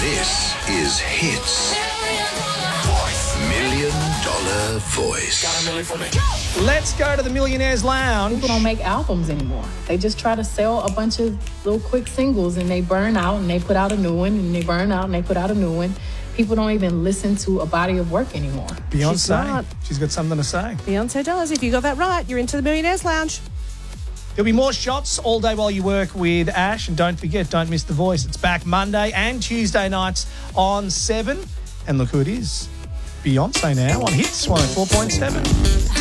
This is Hits. $1 Million Voice. Let's go to the Millionaires Lounge. People don't make albums anymore. They just try to sell a bunch of little quick singles and they burn out and they put out a new one and they burn out and they put out a new one. People don't even listen to a body of work anymore. Beyonce, she's got something to say. Beyonce does. If you got that right, you're into the Millionaires Lounge. There'll be more shots all day while you work with Ash. And don't forget, don't miss The Voice. It's back Monday and Tuesday nights on 7. And look who it is. Beyonce now on Hits 104.7.